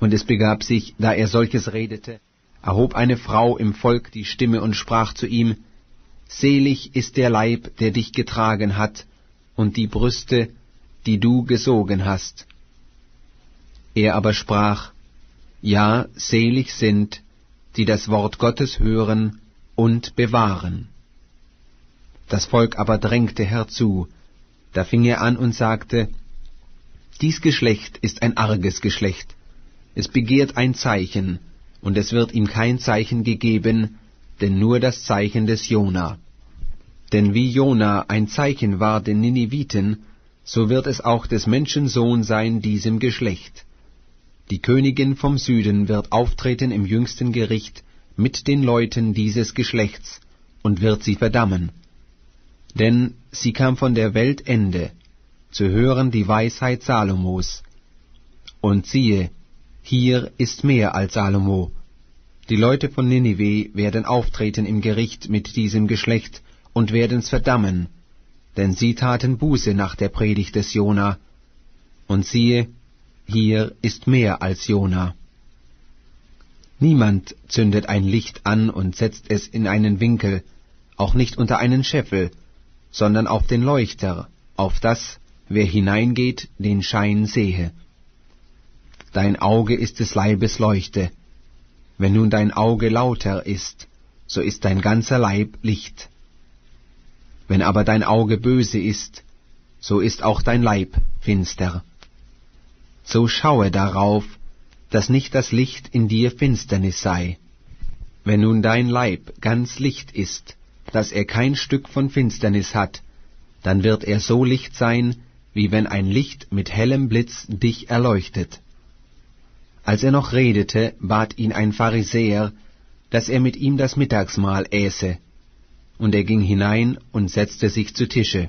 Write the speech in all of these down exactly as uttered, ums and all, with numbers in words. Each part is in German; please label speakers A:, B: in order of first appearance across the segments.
A: Und es begab sich, da er solches redete, erhob eine Frau im Volk die Stimme und sprach zu ihm, Selig ist der Leib, der dich getragen hat, und die Brüste, die du gesogen hast. Er aber sprach, Ja, selig sind, die das Wort Gottes hören und bewahren. Das Volk aber drängte herzu, da fing er an und sagte, Dies Geschlecht ist ein arges Geschlecht, es begehrt ein Zeichen, und es wird ihm kein Zeichen gegeben, denn nur das Zeichen des Jona. Denn wie Jona ein Zeichen war den Niniviten, so wird es auch des Menschen Sohn sein diesem Geschlecht. Die Königin vom Süden wird auftreten im jüngsten Gericht mit den Leuten dieses Geschlechts und wird sie verdammen. Denn sie kam von der Weltende, zu hören die Weisheit Salomos. Und siehe, hier ist mehr als Salomo. Die Leute von Ninive werden auftreten im Gericht mit diesem Geschlecht und werden's verdammen, denn sie taten Buße nach der Predigt des Jona. Und siehe, hier ist mehr als Jona. Niemand zündet ein Licht an und setzt es in einen Winkel, auch nicht unter einen Scheffel, sondern auf den Leuchter, auf das, wer hineingeht, den Schein sehe. Dein Auge ist des Leibes Leuchte. Wenn nun dein Auge lauter ist, so ist dein ganzer Leib Licht. Wenn aber dein Auge böse ist, so ist auch dein Leib finster. So schaue darauf, dass nicht das Licht in dir Finsternis sei. Wenn nun dein Leib ganz Licht ist, dass er kein Stück von Finsternis hat, dann wird er so Licht sein, wie wenn ein Licht mit hellem Blitz dich erleuchtet. Als er noch redete, bat ihn ein Pharisäer, dass er mit ihm das Mittagsmahl äße, und er ging hinein und setzte sich zu Tische.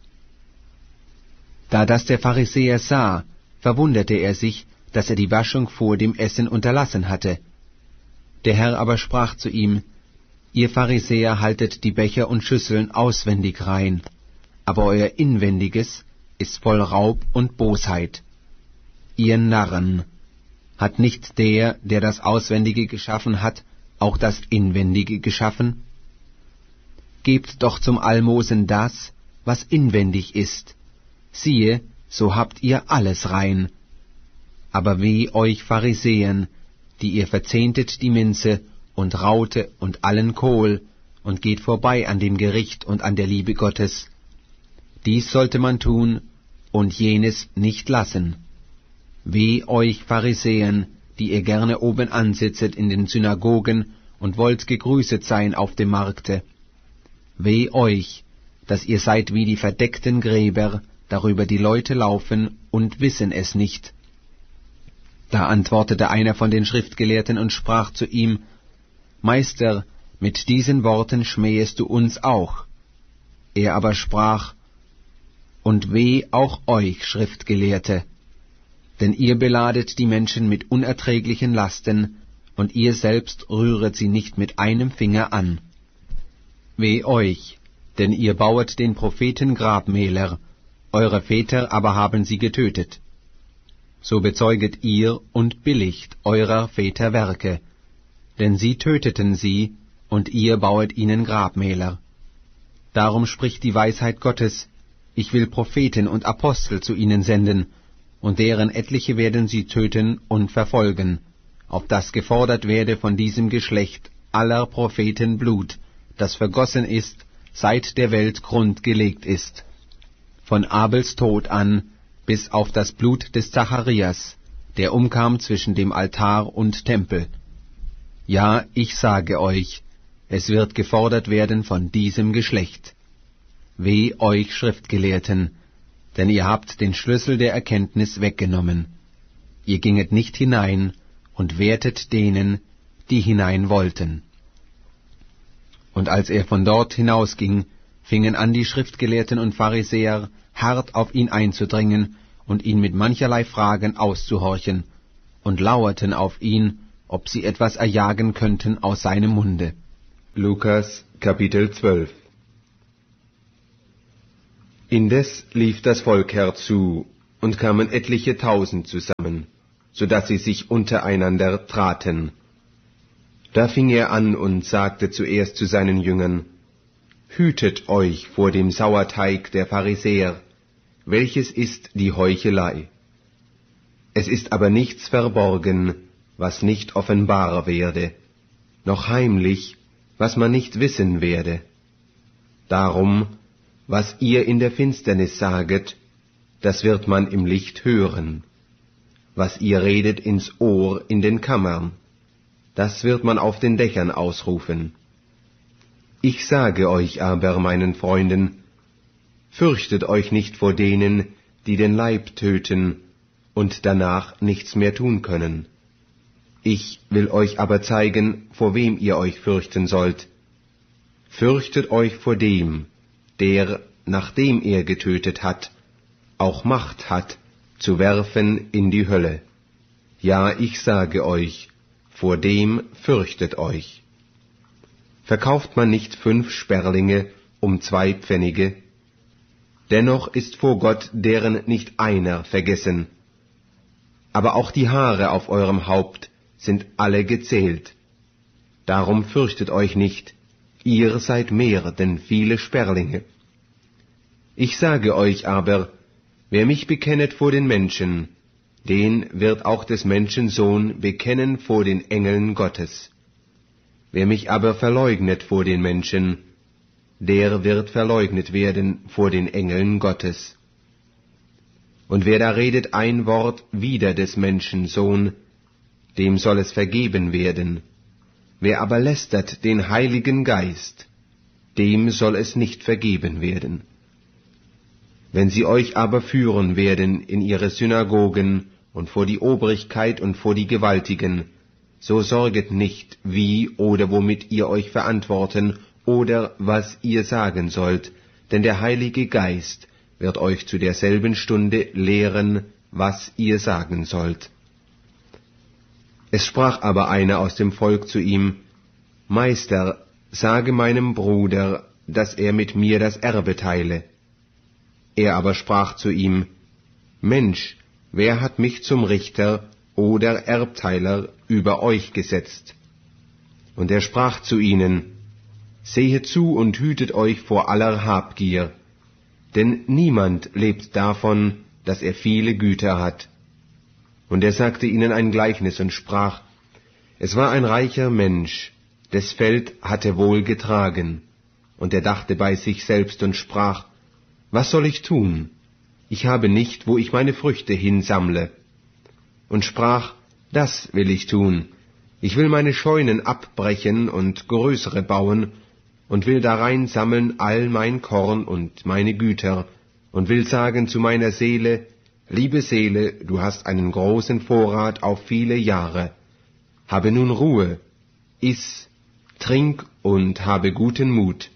A: Da das der Pharisäer sah, verwunderte er sich, dass er die Waschung vor dem Essen unterlassen hatte. Der Herr aber sprach zu ihm, Ihr Pharisäer haltet die Becher und Schüsseln auswendig rein, aber euer Inwendiges ist voll Raub und Bosheit. Ihr Narren! Hat nicht der, der das Auswendige geschaffen hat, auch das Inwendige geschaffen? Gebt doch zum Almosen das, was inwendig ist. Siehe, so habt ihr alles rein. Aber weh euch Pharisäern, die ihr verzehntet die Minze und Raute und allen Kohl und geht vorbei an dem Gericht und an der Liebe Gottes. Dies sollte man tun und jenes nicht lassen. Weh euch Pharisäern, die ihr gerne oben ansitzet in den Synagogen und wollt gegrüßet sein auf dem Markte. Weh euch, dass ihr seid wie die verdeckten Gräber, darüber die Leute laufen und wissen es nicht. Da antwortete einer von den Schriftgelehrten und sprach zu ihm, Meister, mit diesen Worten schmähest du uns auch. Er aber sprach, Und weh auch euch, Schriftgelehrte, denn ihr beladet die Menschen mit unerträglichen Lasten, und ihr selbst rühret sie nicht mit einem Finger an. Weh euch, denn ihr bauet den Propheten Grabmäler, eure Väter aber haben sie getötet. So bezeuget ihr und billigt eurer Väter Werke, denn sie töteten sie, und ihr bauet ihnen Grabmäler. Darum spricht die Weisheit Gottes, ich will Propheten und Apostel zu ihnen senden, und deren etliche werden sie töten und verfolgen, auf das gefordert werde von diesem Geschlecht aller Propheten Blut, das vergossen ist, seit der Welt Grund gelegt ist, von Abels Tod an bis auf das Blut des Zacharias, der umkam zwischen dem Altar und Tempel. Ja, ich sage euch, es wird gefordert werden von diesem Geschlecht. Weh euch Schriftgelehrten, denn ihr habt den Schlüssel der Erkenntnis weggenommen. Ihr ginget nicht hinein und wehrtet denen, die hinein wollten. Und als er von dort hinausging, fingen an die Schriftgelehrten und Pharisäer hart auf ihn einzudringen und ihn mit mancherlei Fragen auszuhorchen, und lauerten auf ihn, ob sie etwas erjagen könnten aus seinem Munde.
B: Lukas Kapitel zwölf. Indes lief das Volk herzu, und kamen etliche Tausend zusammen, so dass sie sich untereinander traten. Da fing er an und sagte zuerst zu seinen Jüngern: Hütet euch vor dem Sauerteig der Pharisäer, welches ist die Heuchelei. Es ist aber nichts verborgen, was nicht offenbar werde, noch heimlich, was man nicht wissen werde. Darum, was ihr in der Finsternis saget, das wird man im Licht hören. Was ihr redet ins Ohr in den Kammern, das wird man auf den Dächern ausrufen. Ich sage euch aber, meinen Freunden, fürchtet euch nicht vor denen, die den Leib töten und danach nichts mehr tun können. Ich will euch aber zeigen, vor wem ihr euch fürchten sollt. Fürchtet euch vor dem, der, nachdem er getötet hat, auch Macht hat, zu werfen in die Hölle. Ja, ich sage euch, vor dem fürchtet euch. Verkauft man nicht fünf Sperlinge um zwei Pfennige? Dennoch ist vor Gott deren nicht einer vergessen. Aber auch die Haare auf eurem Haupt sind alle gezählt. Darum fürchtet euch nicht, ihr seid mehr denn viele Sperlinge. Ich sage euch aber, wer mich bekennet vor den Menschen, den wird auch des Menschen Sohn bekennen vor den Engeln Gottes. Wer mich aber verleugnet vor den Menschen, der wird verleugnet werden vor den Engeln Gottes. Und wer da redet ein Wort wider des Menschen Sohn, dem soll es vergeben werden. Wer aber lästert den Heiligen Geist, dem soll es nicht vergeben werden. Wenn sie euch aber führen werden in ihre Synagogen und vor die Obrigkeit und vor die Gewaltigen, so sorget nicht, wie oder womit ihr euch verantworten oder was ihr sagen sollt, denn der Heilige Geist wird euch zu derselben Stunde lehren, was ihr sagen sollt. Es sprach aber einer aus dem Volk zu ihm: Meister, sage meinem Bruder, dass er mit mir das Erbe teile. Er aber sprach zu ihm: Mensch, wer hat mich zum Richter oder Erbteiler über euch gesetzt? Und er sprach zu ihnen: Sehet zu und hütet euch vor aller Habgier, denn niemand lebt davon, dass er viele Güter hat. Und er sagte ihnen ein Gleichnis und sprach: Es war ein reicher Mensch, des Feld hatte wohl getragen, und er dachte bei sich selbst und sprach: Was soll ich tun? Ich habe nicht, wo ich meine Früchte hinsammle. Und sprach: Das will ich tun. Ich will meine Scheunen abbrechen und größere bauen, und will darein sammeln all mein Korn und meine Güter, und will sagen zu meiner Seele: Liebe Seele, du hast einen großen Vorrat auf viele Jahre. Habe nun Ruhe, iss, trink und habe guten Mut.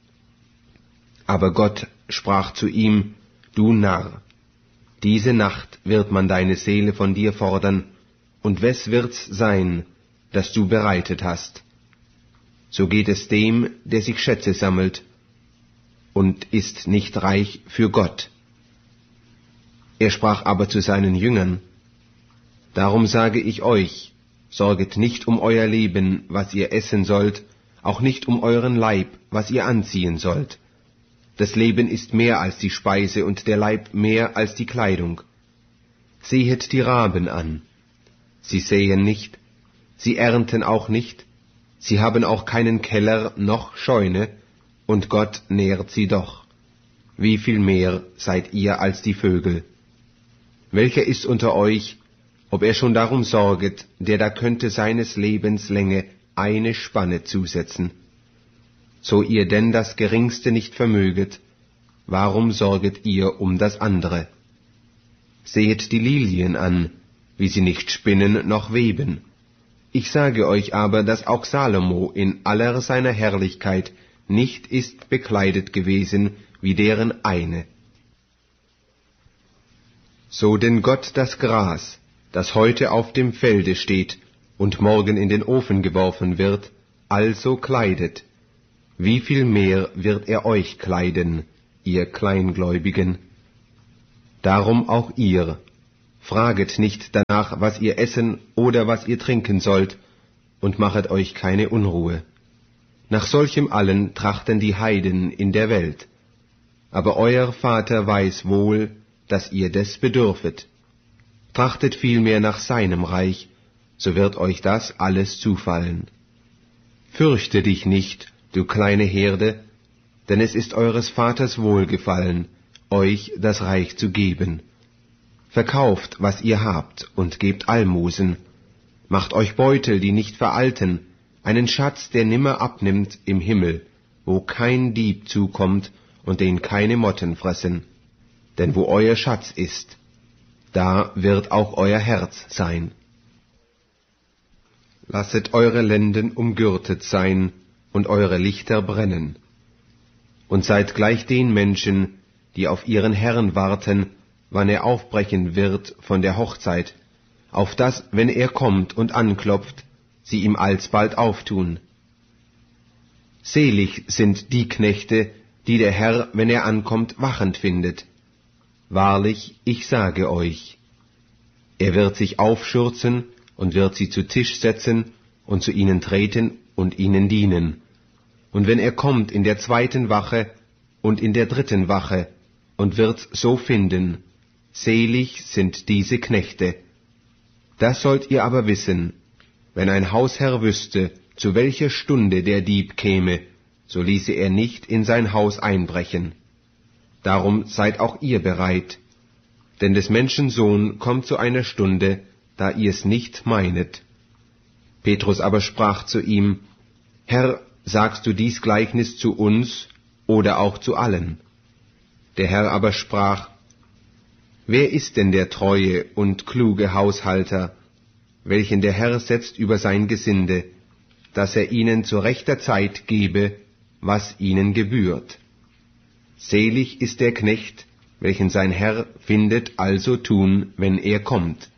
B: Aber Gott sprach zu ihm: Du Narr, diese Nacht wird man deine Seele von dir fordern, und wes wird's sein, das du bereitet hast? So geht es dem, der sich Schätze sammelt, und ist nicht reich für Gott. Er sprach aber zu seinen Jüngern: Darum sage ich euch, sorget nicht um euer Leben, was ihr essen sollt, auch nicht um euren Leib, was ihr anziehen sollt. Das Leben ist mehr als die Speise und der Leib mehr als die Kleidung. Sehet die Raben an. Sie säen nicht, sie ernten auch nicht, sie haben auch keinen Keller noch Scheune, und Gott nährt sie doch. Wie viel mehr seid ihr als die Vögel? Welcher ist unter euch, ob er schon darum sorget, der da könnte seines Lebens Länge eine Spanne zusetzen? So ihr denn das Geringste nicht vermöget, warum sorget ihr um das andere? Sehet die Lilien an, wie sie nicht spinnen noch weben. Ich sage euch aber, dass auch Salomo in aller seiner Herrlichkeit nicht ist bekleidet gewesen wie deren eine. So denn Gott das Gras, das heute auf dem Felde steht und morgen in den Ofen geworfen wird, also kleidet, wie viel mehr wird er euch kleiden, ihr Kleingläubigen? Darum auch ihr, Fraget nicht danach, was ihr essen oder was ihr trinken sollt, und machet euch keine Unruhe. Nach solchem allen trachten die Heiden in der Welt. Aber euer Vater weiß wohl, dass ihr des bedürfet. Trachtet vielmehr nach seinem Reich, so wird euch das alles zufallen. Fürchte dich nicht, du kleine Herde, denn es ist eures Vaters Wohlgefallen, euch das Reich zu geben. Verkauft, was ihr habt, und gebt Almosen. Macht euch Beutel, die nicht veralten, einen Schatz, der nimmer abnimmt im Himmel, wo kein Dieb zukommt und den keine Motten fressen. Denn wo euer Schatz ist, da wird auch euer Herz sein. Lasset eure Lenden umgürtet sein und eure Lichter brennen. Und seid gleich den Menschen, die auf ihren Herrn warten, wann er aufbrechen wird von der Hochzeit, auf dass, wenn er kommt und anklopft, sie ihm alsbald auftun. Selig sind die Knechte, die der Herr, wenn er ankommt, wachend findet. Wahrlich, ich sage euch, er wird sich aufschürzen und wird sie zu Tisch setzen und zu ihnen treten und ihnen dienen. Und wenn er kommt in der zweiten Wache und in der dritten Wache und wird's so finden, selig sind diese Knechte. Das sollt ihr aber wissen, wenn ein Hausherr wüsste, zu welcher Stunde der Dieb käme, so ließe er nicht in sein Haus einbrechen. Darum seid auch ihr bereit, denn des Menschen Sohn kommt zu einer Stunde, da ihr's nicht meinet. Petrus aber sprach zu ihm, Herr, sagst du dies Gleichnis zu uns oder auch zu allen? Der Herr aber sprach, wer ist denn der treue und kluge Haushalter, welchen der Herr setzt über sein Gesinde, dass er ihnen zu rechter Zeit gebe, was ihnen gebührt? Selig ist der Knecht, welchen sein Herr findet also tun, wenn er kommt.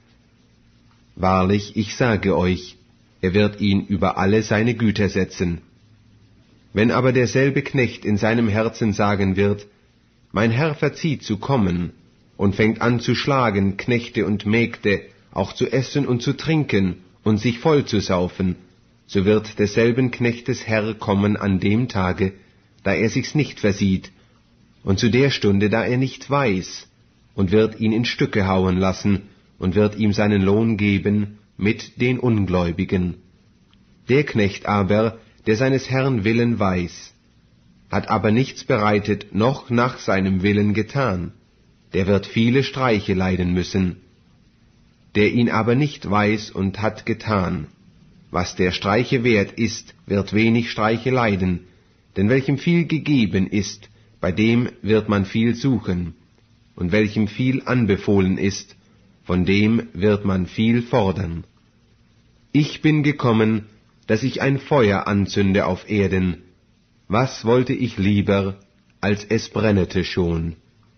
B: Wahrlich, ich sage euch, er wird ihn über alle seine Güter setzen. Wenn aber derselbe Knecht in seinem Herzen sagen wird, mein Herr verzieht zu kommen, und fängt an zu schlagen Knechte und Mägde, auch zu essen und zu trinken und sich voll zu saufen, so wird desselben Knechtes Herr kommen an dem Tage, da er sich's nicht versieht, und zu der Stunde, da er nicht weiß, und wird ihn in Stücke hauen lassen und wird ihm seinen Lohn geben mit den Ungläubigen. Der Knecht aber, der seines Herrn Willen weiß, hat aber nichts bereitet noch nach seinem Willen getan, der wird viele Streiche leiden müssen. Der ihn aber nicht weiß und hat getan, was der Streiche wert ist, wird wenig Streiche leiden, denn welchem viel gegeben ist, bei dem wird man viel suchen, und welchem viel anbefohlen ist, von dem wird man viel fordern. Ich bin gekommen, dass ich ein Feuer anzünde auf Erden. Was wollte ich lieber, als es brennete schon?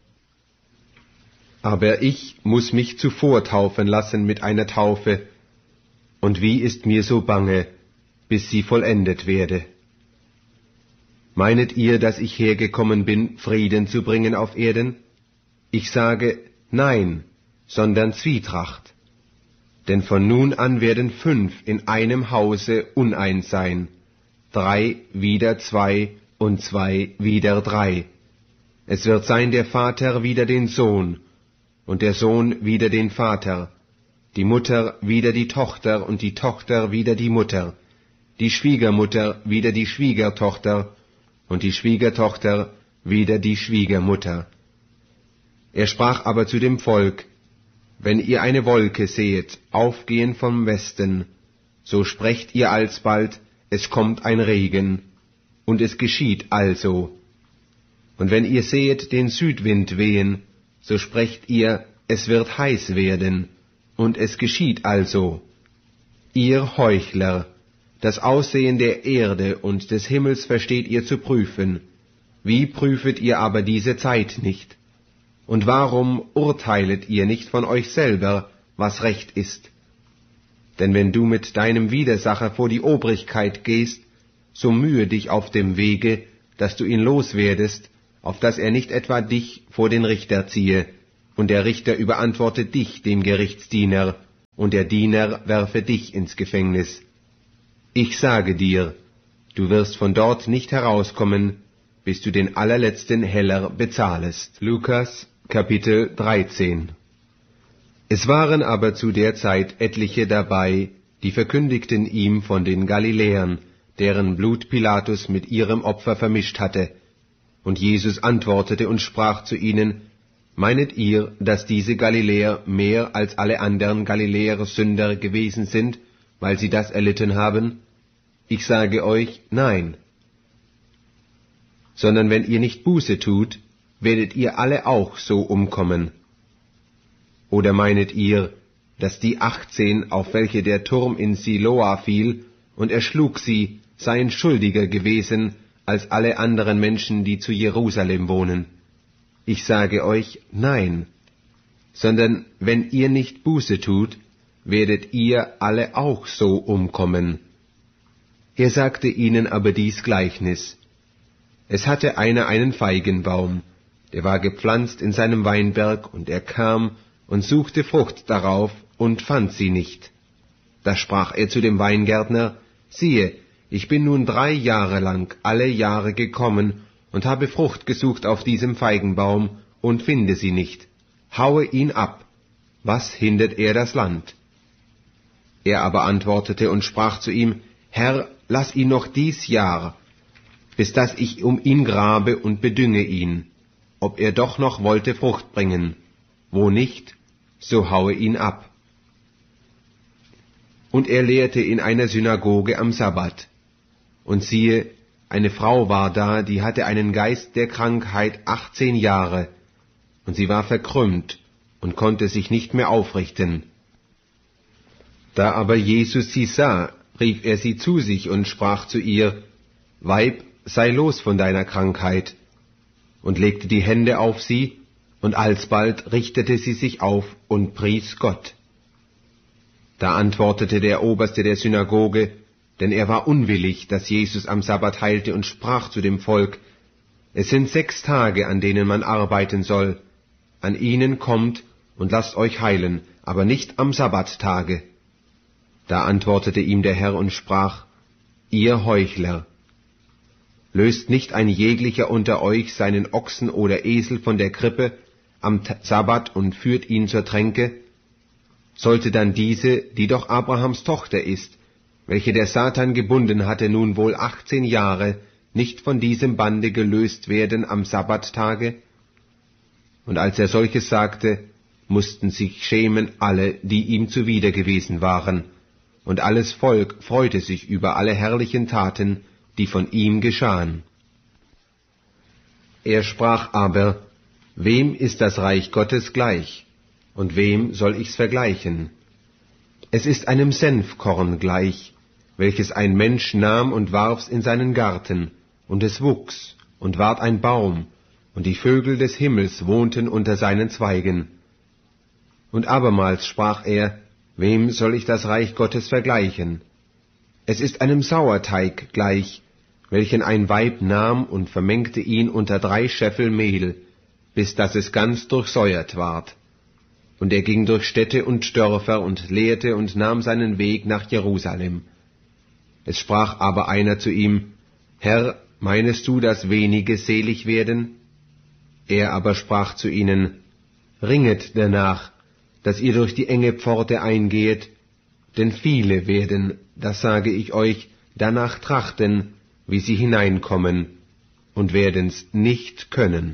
B: Aber ich muß mich zuvor taufen lassen mit einer Taufe, und wie ist mir so bange, bis sie vollendet werde. Meinet ihr, dass ich hergekommen bin, Frieden zu bringen auf Erden? Ich sage, nein, sondern Zwietracht. Denn von nun an werden fünf in einem Hause uneins sein, drei wider zwei und zwei wider drei. Es wird sein der Vater wider den Sohn, und der Sohn wider den Vater, die Mutter wider die Tochter und die Tochter wider die Mutter, die Schwiegermutter wider die Schwiegertochter und die Schwiegertochter wider die Schwiegermutter. Er sprach aber zu dem Volk, wenn ihr eine Wolke sehet, aufgehen vom Westen, so sprecht ihr alsbald, es kommt ein Regen, und es geschieht also. Und wenn ihr sehet den Südwind wehen, so sprecht ihr, es wird heiß werden, und es geschieht also. Ihr Heuchler, das Aussehen der Erde und des Himmels versteht ihr zu prüfen. Wie prüfet ihr aber diese Zeit nicht? Und warum urteilet ihr nicht von euch selber, was recht ist? Denn wenn du mit deinem Widersacher vor die Obrigkeit gehst, so mühe dich auf dem Wege, dass du ihn loswerdest, auf dass er nicht etwa dich vor den Richter ziehe, und der Richter überantworte dich dem Gerichtsdiener, und der Diener werfe dich ins Gefängnis. Ich sage dir, du wirst von dort nicht herauskommen, bis du den allerletzten Heller bezahlest. Lukas, Kapitel dreizehn. Es waren aber zu der Zeit etliche dabei, die verkündigten ihm von den Galiläern, deren Blut Pilatus mit ihrem Opfer vermischt hatte. Und Jesus antwortete und sprach zu ihnen, Meinet ihr, dass diese Galiläer mehr als alle anderen Galiläer Sünder gewesen sind, weil sie das erlitten haben? Ich sage euch, nein. Sondern wenn ihr nicht Buße tut, werdet ihr alle auch so umkommen. Oder meinet ihr, dass die achtzehn, auf welche der Turm in Siloa fiel, und erschlug sie, seien schuldiger gewesen als alle anderen Menschen, die zu Jerusalem wohnen? Ich sage euch, nein, sondern wenn ihr nicht Buße tut, werdet ihr alle auch so umkommen. Er sagte ihnen aber dies Gleichnis. Es hatte einer einen Feigenbaum, der war gepflanzt in seinem Weinberg, und er kam und suchte Frucht darauf und fand sie nicht. Da sprach er zu dem Weingärtner, siehe, ich bin nun drei Jahre lang alle Jahre gekommen und habe Frucht gesucht auf diesem Feigenbaum und finde sie nicht. Haue ihn ab. Was hindert er das Land? Er aber antwortete und sprach zu ihm, Herr, lass ihn noch dies Jahr, bis dass ich um ihn grabe und bedünge ihn, ob er doch noch wollte Frucht bringen. Wo nicht, so haue ihn ab. Und er lehrte in einer Synagoge am Sabbat. Und siehe, eine Frau war da, die hatte einen Geist der Krankheit achtzehn Jahre, und sie war verkrümmt und konnte sich nicht mehr aufrichten. Da aber Jesus sie sah, rief er sie zu sich und sprach zu ihr, Weib, sei los von deiner Krankheit, und legte die Hände auf sie, und alsbald richtete sie sich auf und pries Gott. Da antwortete der Oberste der Synagoge, denn er war unwillig, dass Jesus am Sabbat heilte, und sprach zu dem Volk, es sind sechs Tage, an denen man arbeiten soll. An ihnen kommt und lasst euch heilen, aber nicht am Sabbattage. Da antwortete ihm der Herr und sprach, ihr Heuchler, löst nicht ein jeglicher unter euch seinen Ochsen oder Esel von der Krippe am Sabbat und führt ihn zur Tränke? Sollte dann diese, die doch Abrahams Tochter ist, welche der Satan gebunden hatte, nun wohl achtzehn Jahre, nicht von diesem Bande gelöst werden am Sabbattage? Und als er solches sagte, mussten sich schämen alle, die ihm zuwider gewesen waren, und alles Volk freute sich über alle herrlichen Taten, die von ihm geschahen. Er sprach aber, wem ist das Reich Gottes gleich, und wem soll ich's vergleichen? Es ist einem Senfkorn gleich, welches ein Mensch nahm und warf's in seinen Garten, und es wuchs und ward ein Baum, und die Vögel des Himmels wohnten unter seinen Zweigen. Und abermals sprach er, wem soll ich das Reich Gottes vergleichen? Es ist einem Sauerteig gleich, welchen ein Weib nahm und vermengte ihn unter drei Scheffel Mehl, bis dass es ganz durchsäuert ward. Und er ging durch Städte und Dörfer und lehrte und nahm seinen Weg nach Jerusalem. Es sprach aber einer zu ihm, Herr, meinest du, dass wenige selig werden? Er aber sprach zu ihnen, ringet danach, dass ihr durch die enge Pforte eingehet, denn viele werden, das sage ich euch, danach trachten, wie sie hineinkommen, und werden's nicht können.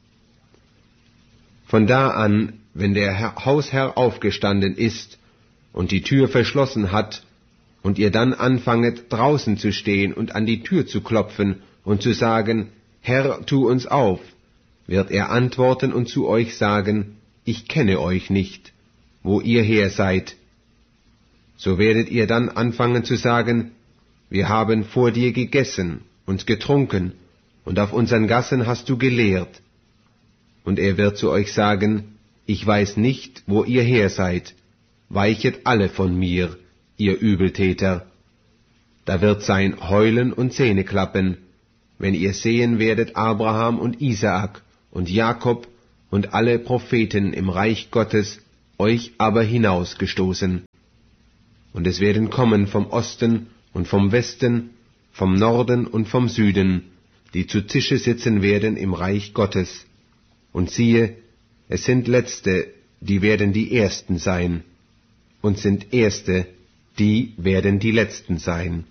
B: Von da an, wenn der Hausherr aufgestanden ist und die Tür verschlossen hat, und ihr dann anfanget draußen zu stehen und an die Tür zu klopfen und zu sagen, Herr, tu uns auf, wird er antworten und zu euch sagen, ich kenne euch nicht, wo ihr her seid. So werdet ihr dann anfangen zu sagen, wir haben vor dir gegessen und getrunken, und auf unseren Gassen hast du gelehrt. Und er wird zu euch sagen, ich weiß nicht, wo ihr her seid, weichet alle von mir, ihr Übeltäter. Da wird sein Heulen und Zähneklappen, wenn ihr sehen werdet Abraham und Isaak und Jakob und alle Propheten im Reich Gottes euch aber hinausgestoßen. Und es werden kommen vom Osten und vom Westen, vom Norden und vom Süden, die zu Tische sitzen werden im Reich Gottes. Und siehe, es sind Letzte, die werden die Ersten sein, und sind Erste, die werden die Letzten sein.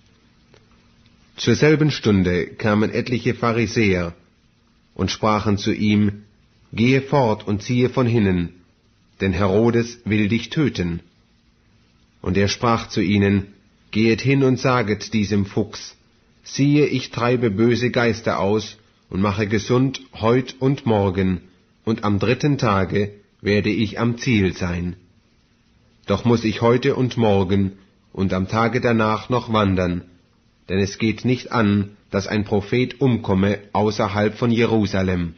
B: Zur selben Stunde kamen etliche Pharisäer und sprachen zu ihm, Gehe fort und ziehe von hinnen, denn Herodes will dich töten. Und er sprach zu ihnen, Gehet hin und saget diesem Fuchs, siehe, ich treibe böse Geister aus und mache gesund heut und morgen, und am dritten Tage werde ich am Ziel sein. Doch muß ich heute und morgen und am Tage danach noch wandern, denn es geht nicht an, dass ein Prophet umkomme außerhalb von Jerusalem.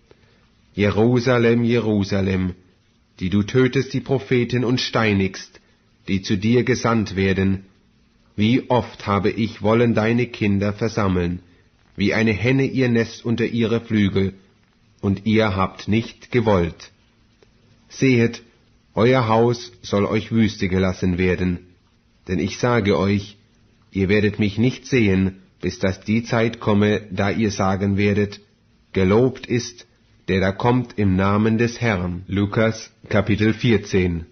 B: Jerusalem, Jerusalem, die du tötest die Propheten und steinigst, die zu dir gesandt werden, wie oft habe ich wollen deine Kinder versammeln, wie eine Henne ihr Nest unter ihre Flügel, und ihr habt nicht gewollt. Sehet, euer Haus soll euch Wüste gelassen werden, denn ich sage euch, ihr werdet mich nicht sehen, bis dass die Zeit komme, da ihr sagen werdet, gelobt ist, der da kommt im Namen des Herrn. Lukas, Kapitel vierzehn.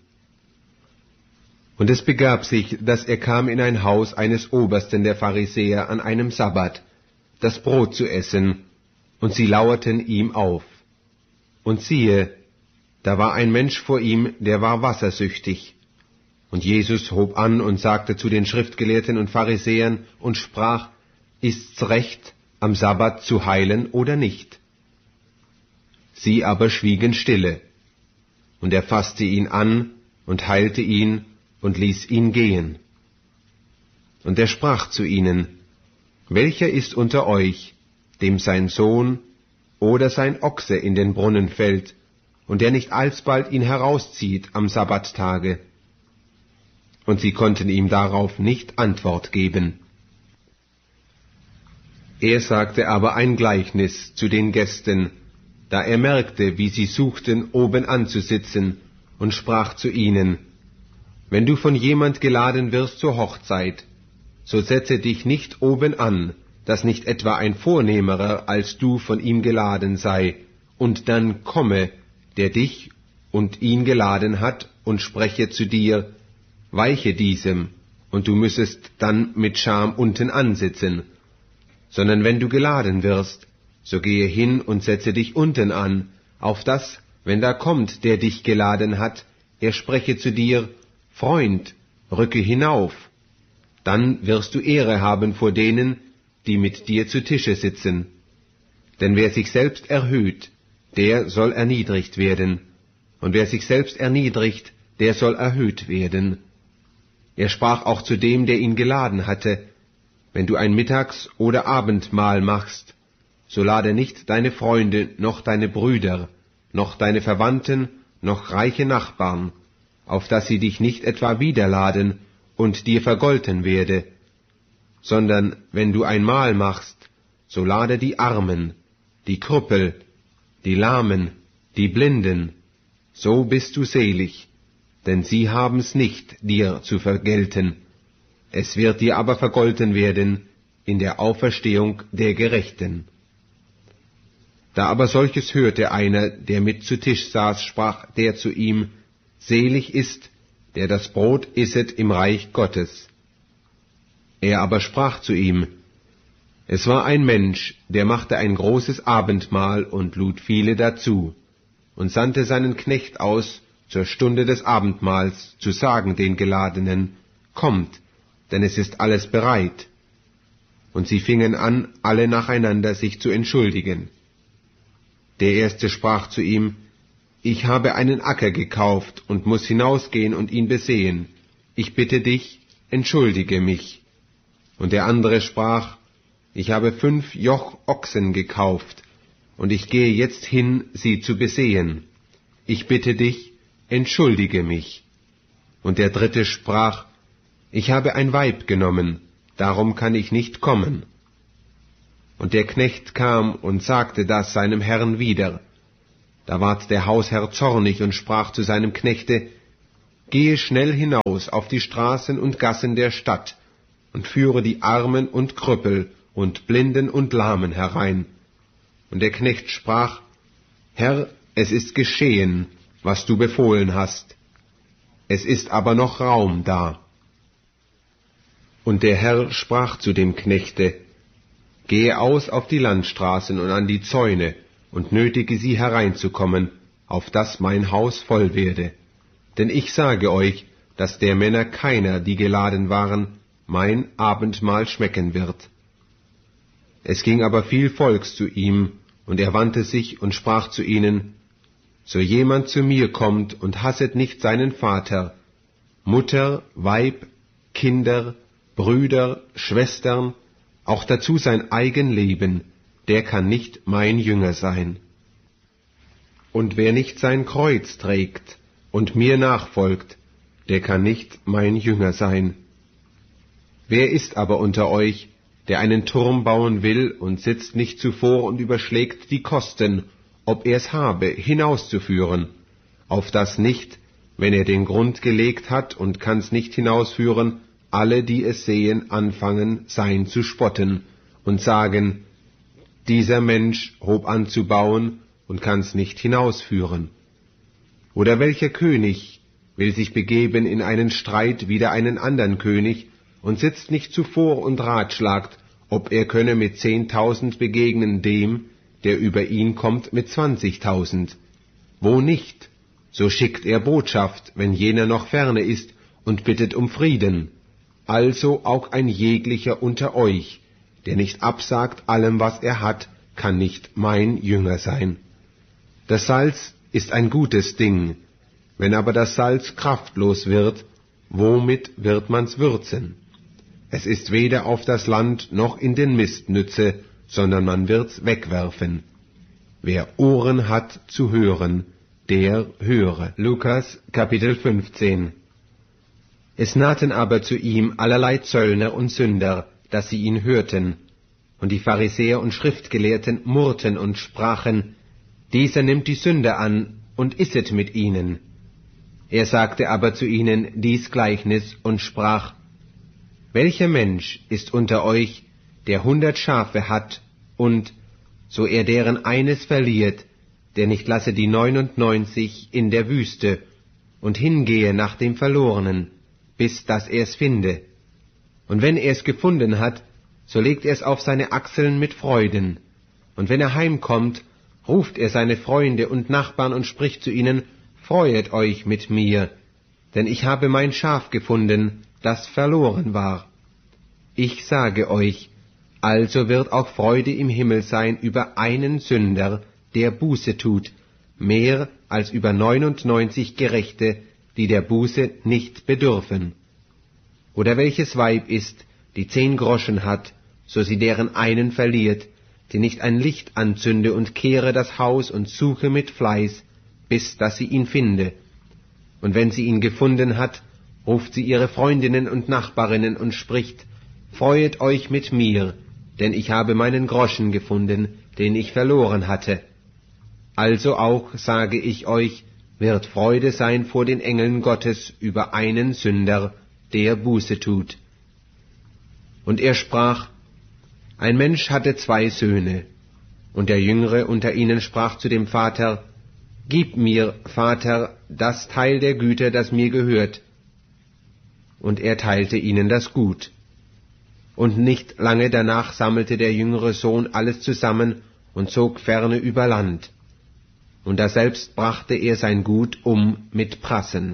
B: Und es begab sich, dass er kam in ein Haus eines Obersten der Pharisäer an einem Sabbat, das Brot zu essen, und sie lauerten ihm auf. Und siehe, da war ein Mensch vor ihm, der war wassersüchtig. Und Jesus hob an und sagte zu den Schriftgelehrten und Pharisäern und sprach, Ist's recht, am Sabbat zu heilen oder nicht? Sie aber schwiegen stille. Und er fasste ihn an und heilte ihn und ließ ihn gehen. Und er sprach zu ihnen, Welcher ist unter euch, dem sein Sohn oder sein Ochse in den Brunnen fällt, und der nicht alsbald ihn herauszieht am Sabbattage? Und sie konnten ihm darauf nicht Antwort geben. Er sagte aber ein Gleichnis zu den Gästen, da er merkte, wie sie suchten, oben anzusitzen, und sprach zu ihnen, Wenn du von jemand geladen wirst zur Hochzeit, so setze dich nicht oben an, dass nicht etwa ein Vornehmerer als du von ihm geladen sei, und dann komme, der dich und ihn geladen hat, und spreche zu dir, weiche diesem, und du müssest dann mit Scham unten ansitzen, sondern wenn du geladen wirst, so gehe hin und setze dich unten an, auf das, wenn da kommt, der dich geladen hat, er spreche zu dir, Freund, rücke hinauf, dann wirst du Ehre haben vor denen, die mit dir zu Tische sitzen. Denn wer sich selbst erhöht, der soll erniedrigt werden, und wer sich selbst erniedrigt, der soll erhöht werden. Er sprach auch zu dem, der ihn geladen hatte, wenn du ein Mittags- oder Abendmahl machst, so lade nicht deine Freunde, noch deine Brüder, noch deine Verwandten, noch reiche Nachbarn, auf dass sie dich nicht etwa wiederladen und dir vergolten werde, sondern wenn du ein Mahl machst, so lade die Armen, die Krüppel, die Lahmen, die Blinden, so bist du selig, denn sie haben's nicht, dir zu vergelten. Es wird dir aber vergolten werden in der Auferstehung der Gerechten. Da aber solches hörte einer, der mit zu Tisch saß, sprach der zu ihm, Selig ist, der das Brot isset im Reich Gottes. Er aber sprach zu ihm, Es war ein Mensch, der machte ein großes Abendmahl und lud viele dazu, und sandte seinen Knecht aus, zur Stunde des Abendmahls zu sagen den Geladenen, Kommt, denn es ist alles bereit. Und sie fingen an, alle nacheinander sich zu entschuldigen. Der erste sprach zu ihm, Ich habe einen Acker gekauft und muß hinausgehen und ihn besehen. Ich bitte dich, entschuldige mich. Und der andere sprach, Ich habe fünf Joch Ochsen gekauft, und ich gehe jetzt hin, sie zu besehen. Ich bitte dich, entschuldige mich. Und der dritte sprach, Ich habe ein Weib genommen, darum kann ich nicht kommen. Und der Knecht kam und sagte das seinem Herrn wieder. Da ward der Hausherr zornig und sprach zu seinem Knechte, »Gehe schnell hinaus auf die Straßen und Gassen der Stadt und führe die Armen und Krüppel und Blinden und Lahmen herein.« Und der Knecht sprach, »Herr, es ist geschehen, was du befohlen hast. Es ist aber noch Raum da.« Und der Herr sprach zu dem Knechte, »Gehe aus auf die Landstraßen und an die Zäune und nötige sie hereinzukommen, auf dass mein Haus voll werde. Denn ich sage euch, dass der Männer keiner, die geladen waren, mein Abendmahl schmecken wird.« Es ging aber viel Volks zu ihm, und er wandte sich und sprach zu ihnen, »So jemand zu mir kommt und hasset nicht seinen Vater, Mutter, Weib, Kinder, Brüder, Schwestern, auch dazu sein eigen Leben, der kann nicht mein Jünger sein. Und wer nicht sein Kreuz trägt und mir nachfolgt, der kann nicht mein Jünger sein. Wer ist aber unter euch, der einen Turm bauen will und sitzt nicht zuvor und überschlägt die Kosten, ob er's habe, hinauszuführen, auf dass nicht, wenn er den Grund gelegt hat und kann's nicht hinausführen, alle, die es sehen, anfangen, sein zu spotten und sagen, dieser Mensch hob an zu bauen und kann's nicht hinausführen. Oder welcher König will sich begeben in einen Streit wider einen andern König und sitzt nicht zuvor und ratschlagt, ob er könne mit zehntausend begegnen dem, der über ihn kommt mit zwanzigtausend. Wo nicht, so schickt er Botschaft, wenn jener noch ferne ist, und bittet um Frieden. Also auch ein jeglicher unter euch, der nicht absagt allem, was er hat, kann nicht mein Jünger sein. Das Salz ist ein gutes Ding, wenn aber das Salz kraftlos wird, womit wird man's würzen? Es ist weder auf das Land noch in den Mist nütze, sondern man wird's wegwerfen. Wer Ohren hat zu hören, der höre. Lukas Kapitel fünfzehn. Es nahten aber zu ihm allerlei Zöllner und Sünder, dass sie ihn hörten. Und die Pharisäer und Schriftgelehrten murrten und sprachen, dieser nimmt die Sünder an und isset mit ihnen. Er sagte aber zu ihnen dies Gleichnis und sprach, welcher Mensch ist unter euch, der hundert Schafe hat, und, so er deren eines verliert, der nicht lasse die neunundneunzig in der Wüste und hingehe nach dem Verlorenen, bis dass er's finde. Und wenn er's gefunden hat, so legt er's auf seine Achseln mit Freuden. Und wenn er heimkommt, ruft er seine Freunde und Nachbarn und spricht zu ihnen, freuet euch mit mir, denn ich habe mein Schaf gefunden, das verloren war. Ich sage euch, also wird auch Freude im Himmel sein über einen Sünder, der Buße tut, mehr als über neunundneunzig Gerechte, die der Buße nicht bedürfen. Oder welches Weib ist, die zehn Groschen hat, so sie deren einen verliert, die nicht ein Licht anzünde und kehre das Haus und suche mit Fleiß, bis dass sie ihn finde. Und wenn sie ihn gefunden hat, ruft sie ihre Freundinnen und Nachbarinnen und spricht, freuet euch mit mir, denn ich habe meinen Groschen gefunden, den ich verloren hatte. Also auch, sage ich euch, wird Freude sein vor den Engeln Gottes über einen Sünder, der Buße tut. Und er sprach, ein Mensch hatte zwei Söhne, und der Jüngere unter ihnen sprach zu dem Vater, Gib mir, Vater, das Teil der Güter, das mir gehört. Und er teilte ihnen das Gut. Und nicht lange danach sammelte der jüngere Sohn alles zusammen und zog ferne über Land. Und daselbst brachte er sein Gut um mit Prassen.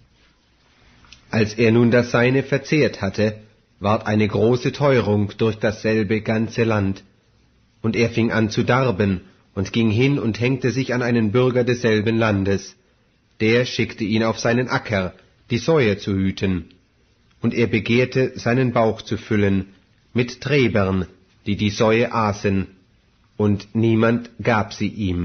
B: Als er nun das Seine verzehrt hatte, ward eine große Teuerung durch dasselbe ganze Land. Und er fing an zu darben und ging hin und hängte sich an einen Bürger desselben Landes. Der schickte ihn auf seinen Acker, die Säue zu hüten. Und er begehrte, seinen Bauch zu füllen mit Träbern, die die Säue aßen, und niemand gab sie ihm.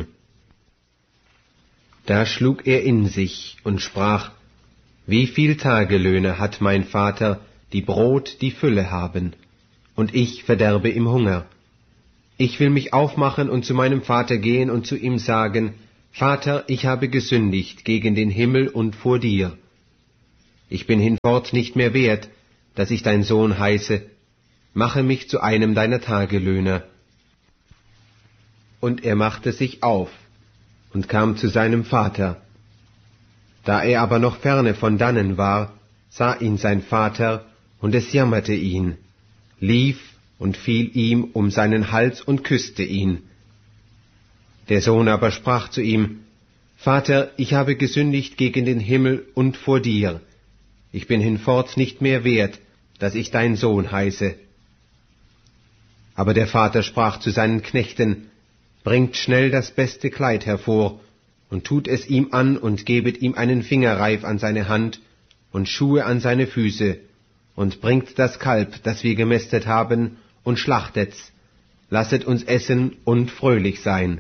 B: Da schlug er in sich und sprach, wie viel Tagelöhne hat mein Vater, die Brot die Fülle haben, und ich verderbe im Hunger. Ich will mich aufmachen und zu meinem Vater gehen und zu ihm sagen, Vater, ich habe gesündigt gegen den Himmel und vor dir. Ich bin hinfort nicht mehr wert, dass ich dein Sohn heiße. Mache mich zu einem deiner Tagelöhner. Und er machte sich auf und kam zu seinem Vater. Da er aber noch ferne von dannen war, sah ihn sein Vater, und es jammerte ihn, lief und fiel ihm um seinen Hals und küsste ihn. Der Sohn aber sprach zu ihm, Vater, ich habe gesündigt gegen den Himmel und vor dir. Ich bin hinfort nicht mehr wert, dass ich dein Sohn heiße. Aber der Vater sprach zu seinen Knechten, bringt schnell das beste Kleid hervor, und tut es ihm an und gebet ihm einen Fingerreif an seine Hand und Schuhe an seine Füße, und bringt das Kalb, das wir gemästet haben, und schlachtet's. Lasset uns essen und fröhlich sein.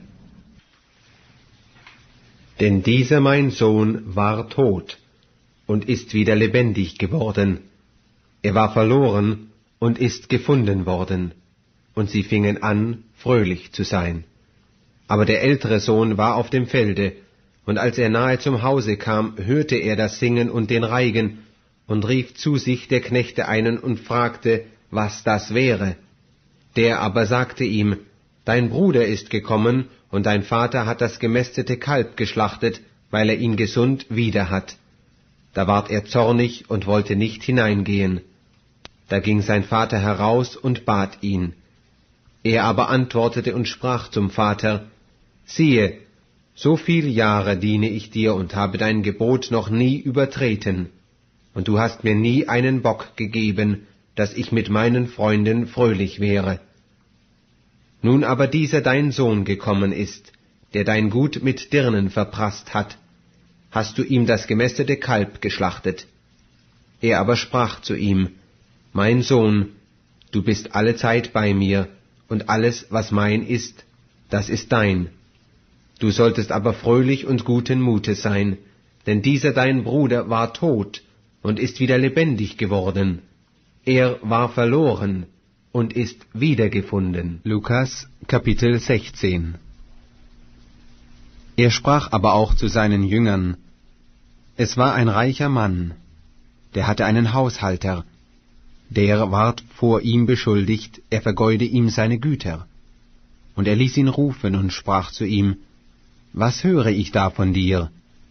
B: Denn dieser mein Sohn war tot und ist wieder lebendig geworden. Er war verloren und ist gefunden worden. Und sie fingen an, fröhlich zu sein. Aber der ältere Sohn war auf dem Felde, und als er nahe zum Hause kam, hörte er das Singen und den Reigen, und rief zu sich der Knechte einen und fragte, was das wäre. Der aber sagte ihm, Dein Bruder ist gekommen, und dein Vater hat das gemästete Kalb geschlachtet, weil er ihn gesund wieder hat. Da ward er zornig und wollte nicht hineingehen. Da ging sein Vater heraus und bat ihn. Er aber antwortete und sprach zum Vater, Siehe, so viel Jahre diene ich dir und habe dein Gebot noch nie übertreten, und du hast mir nie einen Bock gegeben, dass ich mit meinen Freunden fröhlich wäre. Nun aber dieser dein Sohn gekommen ist, der dein Gut mit Dirnen verprasst hat, hast du ihm das gemästete Kalb geschlachtet. Er aber sprach zu ihm, Mein Sohn, du bist allezeit bei mir, und alles, was mein ist, das ist dein. Du solltest aber fröhlich und guten Mutes sein, denn dieser dein Bruder war tot und ist wieder lebendig geworden. Er war verloren und ist wiedergefunden.
A: Lukas Kapitel sechzehn. Er sprach aber auch zu seinen Jüngern, Es war ein reicher Mann, der hatte einen Haushalter, der ward vor ihm beschuldigt, er vergeude ihm seine Güter. Und er ließ ihn rufen und sprach zu ihm, Was höre ich da von dir?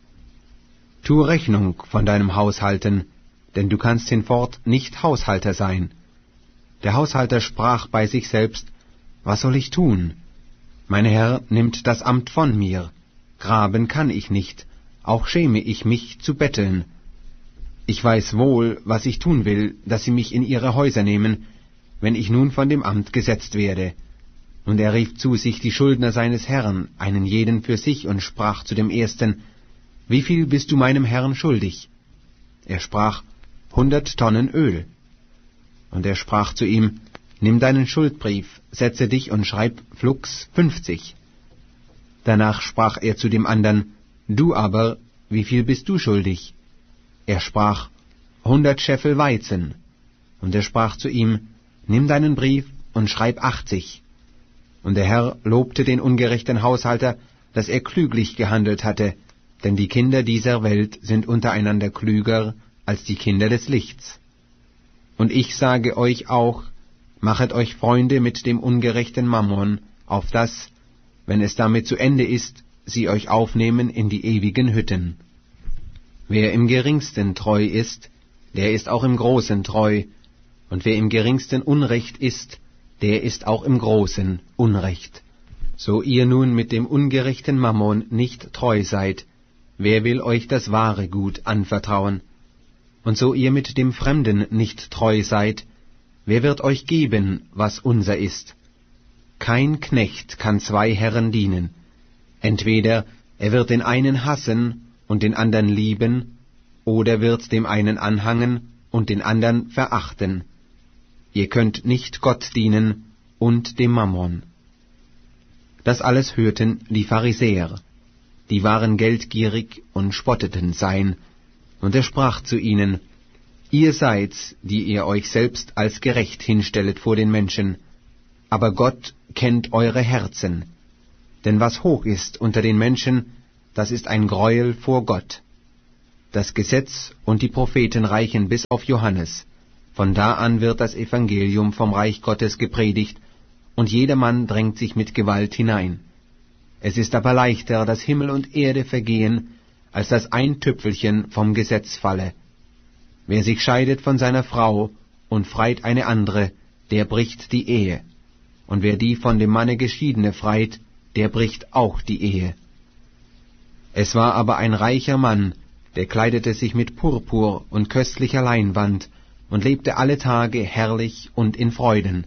A: Tu Rechnung von deinem Haushalten, denn du kannst hinfort nicht Haushalter sein. Der Haushalter sprach bei sich selbst, Was soll ich tun? Mein Herr nimmt das Amt von mir. Graben kann ich nicht, auch schäme ich mich zu betteln. Ich weiß wohl, was ich tun will, dass sie mich in ihre Häuser nehmen, wenn ich nun von dem Amt gesetzt werde. Und er rief zu sich die Schuldner seines Herrn, einen jeden für sich, und sprach zu dem Ersten, Wie viel bist du meinem Herrn schuldig? Er sprach, Hundert Tonnen Öl. Und er sprach zu ihm, Nimm deinen Schuldbrief, setze dich und schreib flugs fünfzig. Danach sprach er zu dem andern, Du aber, wie viel bist du schuldig? Er sprach, Hundert Scheffel Weizen. Und er sprach zu ihm, Nimm deinen Brief und schreib achtzig. Und der Herr lobte den ungerechten Haushalter, dass er klüglich gehandelt hatte, denn die Kinder dieser Welt sind untereinander klüger als die Kinder des Lichts. Und ich sage euch auch, machet euch Freunde mit dem ungerechten Mammon, auf das, wenn es damit zu Ende ist, sie euch aufnehmen in die ewigen Hütten. Wer im Geringsten treu ist, der ist auch im Großen treu, und wer im Geringsten Unrecht ist, der ist auch im Großen Unrecht. So ihr nun mit dem ungerechten Mammon nicht treu seid, wer will euch das wahre Gut anvertrauen? Und so ihr mit dem Fremden nicht treu seid, wer wird euch geben, was unser ist? Kein Knecht kann zwei Herren dienen. Entweder er wird den einen hassen und den andern lieben, oder wird dem einen anhangen und den andern verachten. Ihr könnt nicht Gott dienen und dem Mammon. Das alles hörten die Pharisäer. Die waren geldgierig und spotteten sein. Und er sprach zu ihnen, Ihr seid's, die ihr euch selbst als gerecht hinstellet vor den Menschen, aber Gott kennt eure Herzen. Denn was hoch ist unter den Menschen, das ist ein Greuel vor Gott. Das Gesetz und die Propheten reichen bis auf Johannes. Von da an wird das Evangelium vom Reich Gottes gepredigt, und jedermann drängt sich mit Gewalt hinein. Es ist aber leichter, dass Himmel und Erde vergehen, als dass ein Tüpfelchen vom Gesetz falle. Wer sich scheidet von seiner Frau und freit eine andere, der bricht die Ehe. Und wer die von dem Manne geschiedene freit, der bricht auch die Ehe. Es war aber ein reicher Mann, der kleidete sich mit Purpur und köstlicher Leinwand und lebte alle Tage herrlich und in Freuden.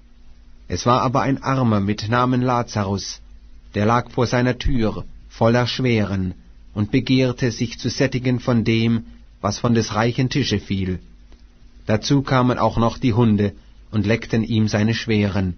A: Es war aber ein Armer mit Namen Lazarus, der lag vor seiner Tür, voller Schweren, und begehrte, sich zu sättigen von dem, was von des reichen Tische fiel. Dazu kamen auch noch die Hunde und leckten ihm seine Schweren.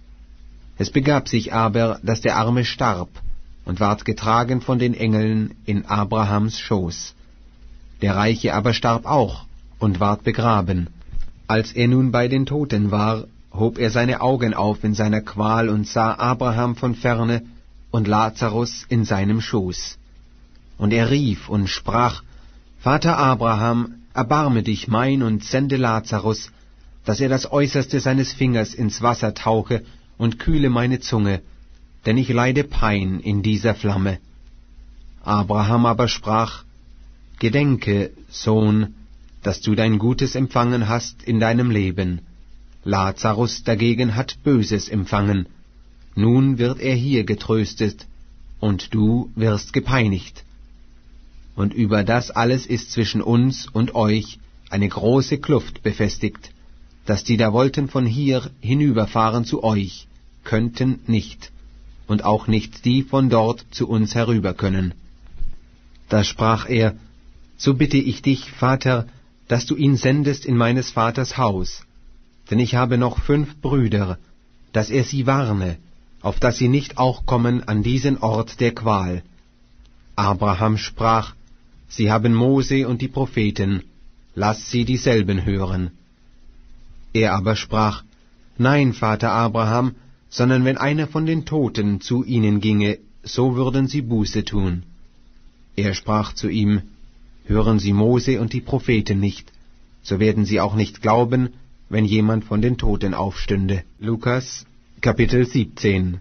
A: Es begab sich aber, dass der Arme starb und ward getragen von den Engeln in Abrahams Schoß. Der Reiche aber starb auch und ward begraben. Als er nun bei den Toten war, hob er seine Augen auf in seiner Qual und sah Abraham von ferne und Lazarus in seinem Schoß. Und er rief und sprach: Vater Abraham, erbarme dich mein und sende Lazarus, dass er das Äußerste seines Fingers ins Wasser tauche und kühle meine Zunge, denn ich leide Pein in dieser Flamme. Abraham aber sprach: Gedenke, Sohn, dass du dein Gutes empfangen hast in deinem Leben. Lazarus dagegen hat Böses empfangen. Nun wird er hier getröstet, und du wirst gepeinigt. Und über das alles ist zwischen uns und euch eine große Kluft befestigt, dass die da wollten von hier hinüberfahren zu euch, könnten nicht, und auch nicht die von dort zu uns herüber können. Da sprach er: So bitte ich dich, Vater, dass du ihn sendest in meines Vaters Haus, denn ich habe noch fünf Brüder, dass er sie warne, auf dass sie nicht auch kommen an diesen Ort der Qual. Abraham sprach: Sie haben Mose und die Propheten, lass sie dieselben hören. Er aber sprach: Nein, Vater Abraham, sondern wenn einer von den Toten zu ihnen ginge, so würden sie Buße tun. Er sprach zu ihm: Hören sie Mose und die Propheten nicht, so werden sie auch nicht glauben, wenn jemand von den Toten aufstünde. Lukas, Kapitel siebzehn.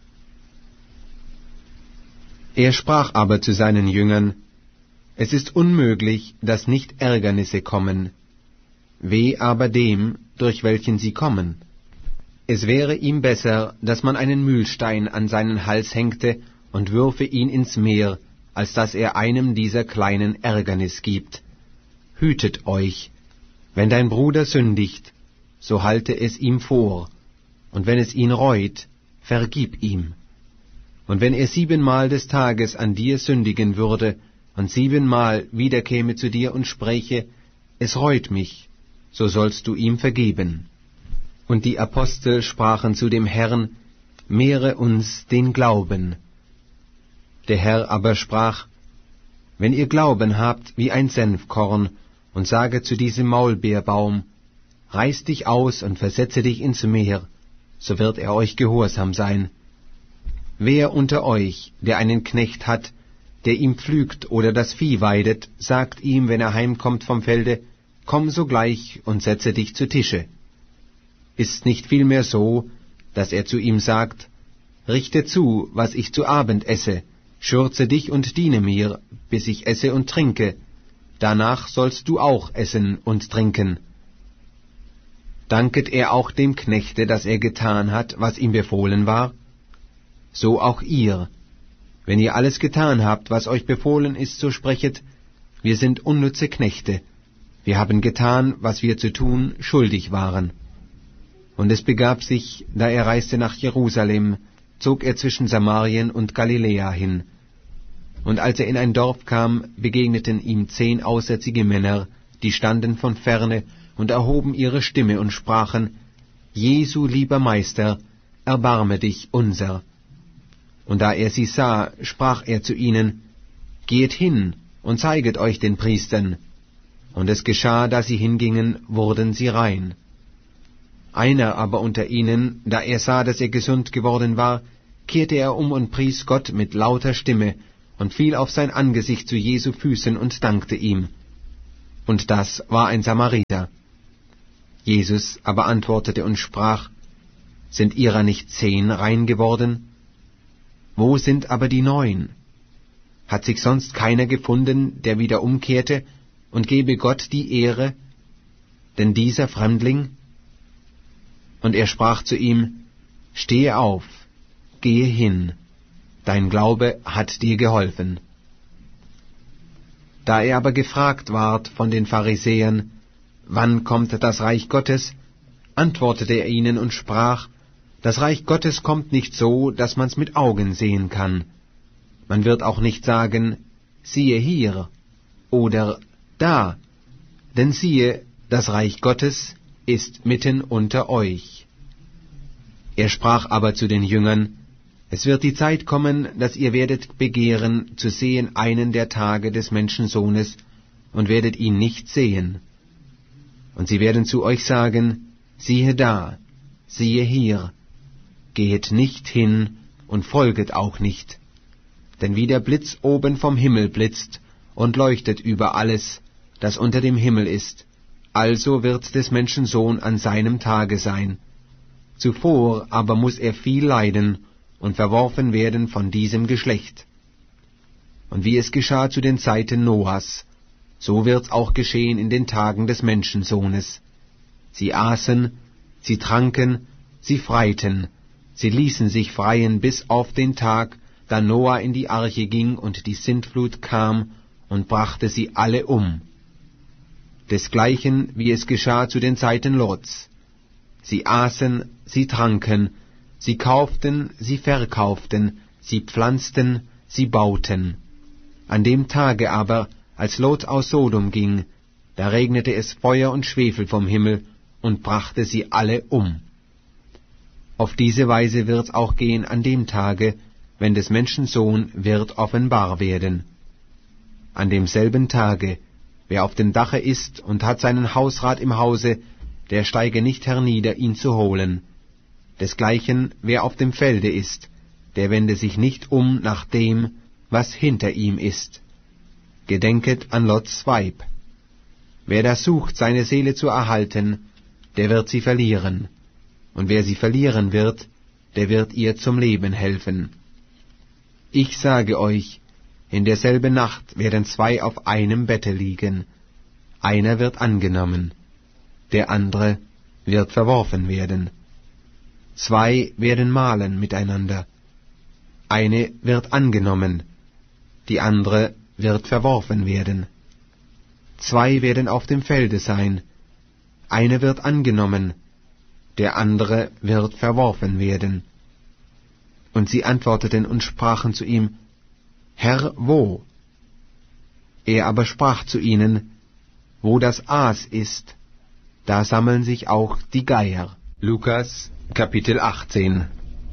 A: Er sprach aber zu seinen Jüngern: Es ist unmöglich, dass nicht Ärgernisse kommen. Weh aber dem, durch welchen sie kommen. Es wäre ihm besser, dass man einen Mühlstein an seinen Hals hängte und würfe ihn ins Meer, als dass er einem dieser kleinen Ärgernis gibt. Hütet euch, wenn dein Bruder sündigt, so halte es ihm vor, und wenn es ihn reut, vergib ihm. Und wenn er siebenmal des Tages an dir sündigen würde, und siebenmal wiederkäme zu dir und spräche: Es reut mich, so sollst du ihm vergeben. Und die Apostel sprachen zu dem Herrn: Mehre uns den Glauben. Der Herr aber sprach: Wenn ihr Glauben habt wie ein Senfkorn, und sage zu diesem Maulbeerbaum: Reiß dich aus und versetze dich ins Meer, so wird er euch gehorsam sein. Wer unter euch, der einen Knecht hat, der ihm pflügt oder das Vieh weidet, sagt ihm, wenn er heimkommt vom Felde: Komm sogleich und setze dich zu Tische. Ist nicht vielmehr so, dass er zu ihm sagt: Richte zu, was ich zu Abend esse, schürze dich und diene mir, bis ich esse und trinke, danach sollst du auch essen und trinken. Danket er auch dem Knechte, dass er getan hat, was ihm befohlen war? So auch ihr. Wenn ihr alles getan habt, was euch befohlen ist, so sprechet: Wir sind unnütze Knechte. Wir haben getan, was wir zu tun schuldig waren. Und es begab sich, da er reiste nach Jerusalem, zog er zwischen Samarien und Galiläa hin. Und als er in ein Dorf kam, begegneten ihm zehn aussätzige Männer, die standen von ferne und erhoben ihre Stimme und sprachen: Jesu, lieber Meister, erbarme dich unser. Und da er sie sah, sprach er zu ihnen: Geht hin und zeiget euch den Priestern. Und es geschah, da sie hingingen, wurden sie rein. Einer aber unter ihnen, da er sah, dass er gesund geworden war, kehrte er um und pries Gott mit lauter Stimme und fiel auf sein Angesicht zu Jesu Füßen und dankte ihm. Und das war ein Samariter. Jesus aber antwortete und sprach, Sind ihrer nicht zehn rein geworden? Wo sind aber die neun? Hat sich sonst keiner gefunden, der wieder umkehrte und gebe Gott die Ehre, denn dieser Fremdling? Und er sprach zu ihm, Stehe auf, gehe hin, dein Glaube hat dir geholfen. Da er aber gefragt ward von den Pharisäern, Wann kommt das Reich Gottes? Antwortete er ihnen und sprach, Das Reich Gottes kommt nicht so, dass man's mit Augen sehen kann. Man wird auch nicht sagen, siehe hier oder da, denn siehe, das Reich Gottes ist mitten unter euch. Er sprach aber zu den Jüngern, Es wird die Zeit kommen, dass ihr werdet begehren, zu sehen einen der Tage des Menschensohnes, und werdet ihn nicht sehen. Und sie werden zu euch sagen, siehe da, siehe hier, gehet nicht hin und folget auch nicht. Denn wie der Blitz oben vom Himmel blitzt und leuchtet über alles, das unter dem Himmel ist, also wird des Menschen Sohn an seinem Tage sein. Zuvor aber muß er viel leiden und verworfen werden von diesem Geschlecht. Und wie es geschah zu den Zeiten Noahs, so wird's auch geschehen in den Tagen des Menschensohnes. Sie aßen, sie tranken, sie freiten, sie ließen sich freien bis auf den Tag, da Noah in die Arche ging und die Sintflut kam und brachte sie alle um. Desgleichen, wie es geschah zu den Zeiten Lots. Sie aßen, sie tranken, sie kauften, sie verkauften, sie pflanzten, sie bauten. An dem Tage aber, als Lot aus Sodom ging, da regnete es Feuer und Schwefel vom Himmel und brachte sie alle um. Auf diese Weise wird's auch gehen an dem Tage, wenn des Menschen Sohn wird offenbar werden. An demselben Tage, wer auf dem Dache ist und hat seinen Hausrat im Hause, der steige nicht hernieder, ihn zu holen. Desgleichen, wer auf dem Felde ist, der wende sich nicht um nach dem, was hinter ihm ist. Gedenket an Lots Weib. Wer da sucht, seine Seele zu erhalten, der wird sie verlieren. Und wer sie verlieren wird, der wird ihr zum Leben helfen. Ich sage euch, in derselben Nacht werden zwei auf einem Bette liegen. Einer wird angenommen, der andere wird verworfen werden. Zwei werden mahlen miteinander. Eine wird angenommen, die andere wird verworfen werden. Zwei werden auf dem Felde sein. Einer wird angenommen, der andere wird verworfen werden. Und sie antworteten und sprachen zu ihm, Herr, wo? Er aber sprach zu ihnen, wo das Aas ist, da sammeln sich auch die Geier. Lukas, Kapitel achtzehn.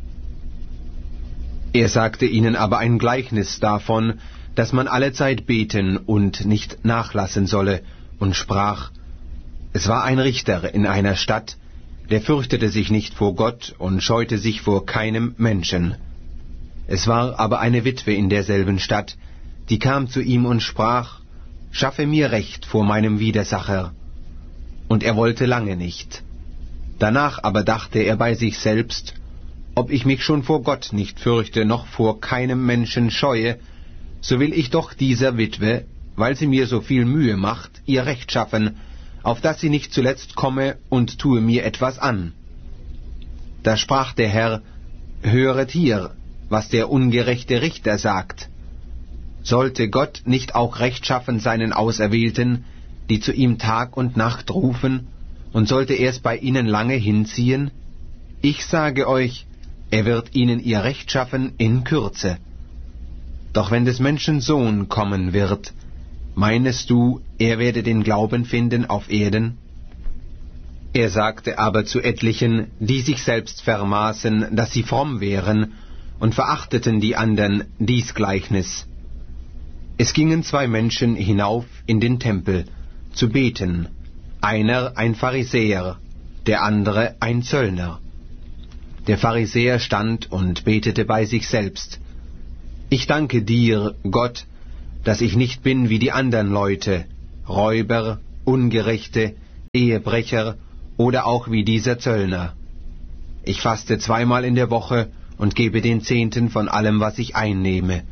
A: Er sagte ihnen aber ein Gleichnis davon, dass man allezeit beten und nicht nachlassen solle, und sprach, es war ein Richter in einer Stadt, der fürchtete sich nicht vor Gott und scheute sich vor keinem Menschen. Es war aber eine Witwe in derselben Stadt, die kam zu ihm und sprach, schaffe mir Recht vor meinem Widersacher. Und er wollte lange nicht. Danach aber dachte er bei sich selbst, ob ich mich schon vor Gott nicht fürchte, noch vor keinem Menschen scheue, so will ich doch dieser Witwe, weil sie mir so viel Mühe macht, ihr Recht schaffen, auf dass sie nicht zuletzt komme und tue mir etwas an. Da sprach der Herr, höret hier, was der ungerechte Richter sagt. Sollte Gott nicht auch Recht schaffen seinen Auserwählten, die zu ihm Tag und Nacht rufen, und sollte er es bei ihnen lange hinziehen? Ich sage euch, er wird ihnen ihr Recht schaffen in Kürze. Doch wenn des Menschen Sohn kommen wird, meinest du, er werde den Glauben finden auf Erden? Er sagte aber zu etlichen, die sich selbst vermaßen, dass sie fromm wären, und verachteten die andern dies Gleichnis. Es gingen zwei Menschen hinauf in den Tempel, zu beten, einer ein Pharisäer, der andere ein Zöllner. Der Pharisäer stand und betete bei sich selbst, Ich danke dir, Gott, dass ich nicht bin wie die anderen Leute, Räuber, Ungerechte, Ehebrecher oder auch wie dieser Zöllner. Ich faste zweimal in der Woche und gebe den Zehnten von allem, was ich einnehme.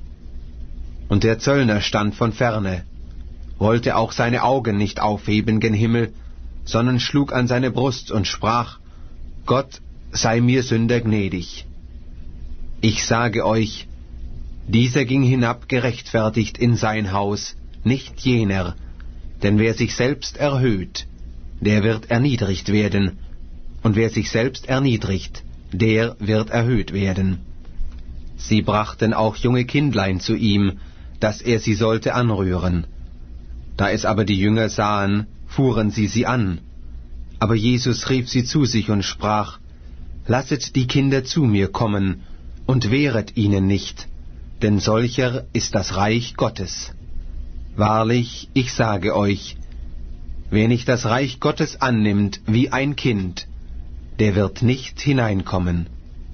A: Und der Zöllner stand von ferne, wollte auch seine Augen nicht aufheben gen Himmel, sondern schlug an seine Brust und sprach, Gott, sei mir Sünder gnädig. Ich sage euch, dieser ging hinab gerechtfertigt in sein Haus, nicht jener, denn wer sich selbst erhöht, der wird erniedrigt werden, und wer sich selbst erniedrigt, der wird erhöht werden. Sie brachten auch junge Kindlein zu ihm, dass er sie sollte anrühren. Da es aber die Jünger sahen, fuhren sie sie an. Aber Jesus rief sie zu sich und sprach, Lasset die Kinder zu mir kommen, und wehret ihnen nicht, denn solcher ist das Reich Gottes. Wahrlich, ich sage euch, wer nicht das Reich Gottes annimmt wie ein Kind, der wird nicht hineinkommen.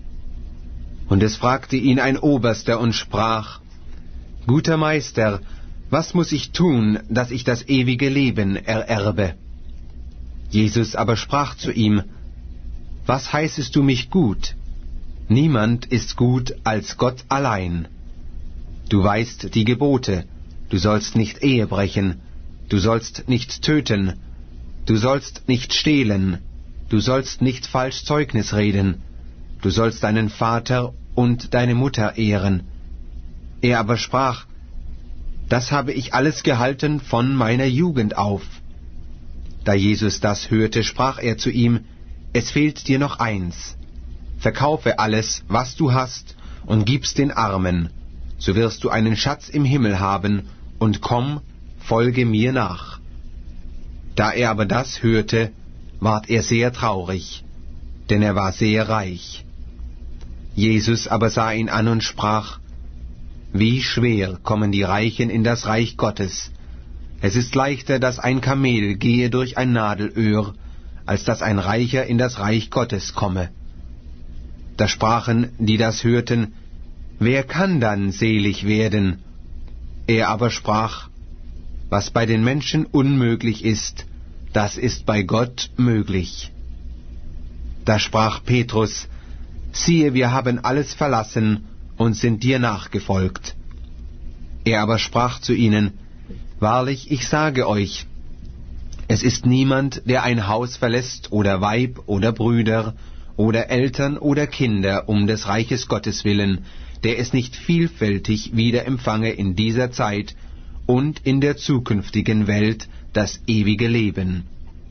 A: Und es fragte ihn ein Oberster und sprach, Guter Meister, was muß ich tun, dass ich das ewige Leben ererbe? Jesus aber sprach zu ihm, Was heißest du mich gut? Niemand ist gut als Gott allein. Du weißt die Gebote, du sollst nicht Ehe brechen, du sollst nicht töten, du sollst nicht stehlen, du sollst nicht falsch Zeugnis reden, du sollst deinen Vater und deine Mutter ehren. Er aber sprach, Das habe ich alles gehalten von meiner Jugend auf. Da Jesus das hörte, sprach er zu ihm, Es fehlt dir noch eins. Verkaufe alles, was du hast, und gib's den Armen, so wirst du einen Schatz im Himmel haben, und komm, folge mir nach. Da er aber das hörte, ward er sehr traurig, denn er war sehr reich. Jesus aber sah ihn an und sprach, Wie schwer kommen die Reichen in das Reich Gottes. Es ist leichter, dass ein Kamel gehe durch ein Nadelöhr, als dass ein Reicher in das Reich Gottes komme. Da sprachen, die das hörten, Wer kann dann selig werden? Er aber sprach, Was bei den Menschen unmöglich ist, das ist bei Gott möglich. Da sprach Petrus, Siehe, wir haben alles verlassen und sind dir nachgefolgt. Er aber sprach zu ihnen, Wahrlich, ich sage euch, es ist niemand, der ein Haus verlässt oder Weib oder Brüder oder Eltern oder Kinder um des Reiches Gottes willen, der es nicht vielfältig wieder empfange in dieser Zeit und in der zukünftigen Welt das ewige Leben.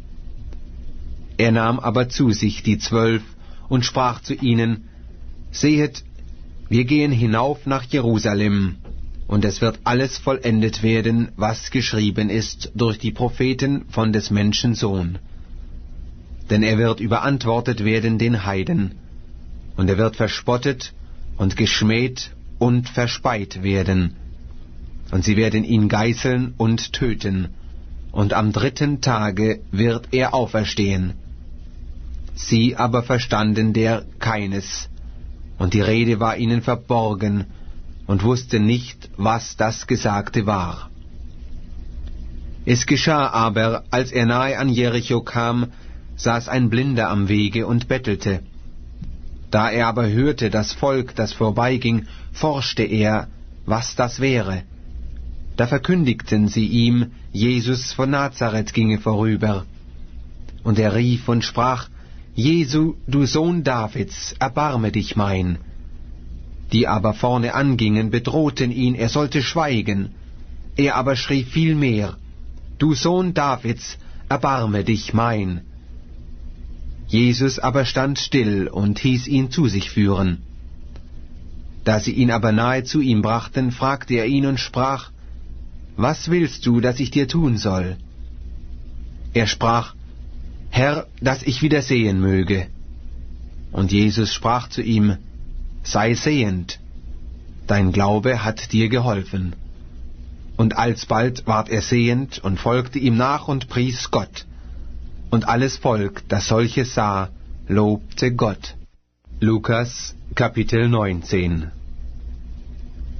A: Er nahm aber zu sich die Zwölf und sprach zu ihnen, Sehet, wir gehen hinauf nach Jerusalem, und es wird alles vollendet werden, was geschrieben ist durch die Propheten von des Menschen Sohn. Denn er wird überantwortet werden den Heiden, und er wird verspottet und geschmäht und verspeit werden. Und sie werden ihn geißeln und töten, und am dritten Tage wird er auferstehen. Sie aber verstanden der keines, und die Rede war ihnen verborgen, und wussten nicht, was das Gesagte war. Es geschah aber, als er nahe an Jericho kam, saß ein Blinder am Wege und bettelte. Da er aber hörte das Volk, das vorbeiging, forschte er, was das wäre. Da verkündigten sie ihm, Jesus von Nazareth ginge vorüber. Und er rief und sprach, Jesu, du Sohn Davids, erbarme dich mein. Die aber vorne angingen, bedrohten ihn, er sollte schweigen. Er aber schrie viel mehr, Du Sohn Davids, erbarme dich mein. Jesus aber stand still und hieß ihn zu sich führen. Da sie ihn aber nahe zu ihm brachten, fragte er ihn und sprach, Was willst du, dass ich dir tun soll? Er sprach, Herr, dass ich wieder sehen möge. Und Jesus sprach zu ihm, Sei sehend, dein Glaube hat dir geholfen. Und alsbald ward er sehend und folgte ihm nach und pries Gott. Und alles Volk, das solches sah, lobte Gott. Lukas, Kapitel neunzehn.